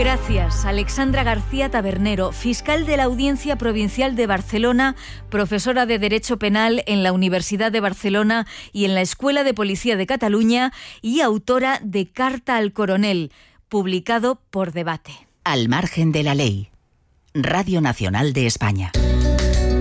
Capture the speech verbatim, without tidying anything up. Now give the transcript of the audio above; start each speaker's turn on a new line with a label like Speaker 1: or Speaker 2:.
Speaker 1: Gracias, Alexandra García Tabernero, fiscal de la Audiencia Provincial de Barcelona, profesora de Derecho Penal en la Universidad de Barcelona y en la Escuela de Policía de Cataluña y autora de Carta al Coronel, publicado por Debate.
Speaker 2: Al margen de la ley. Radio Nacional de España.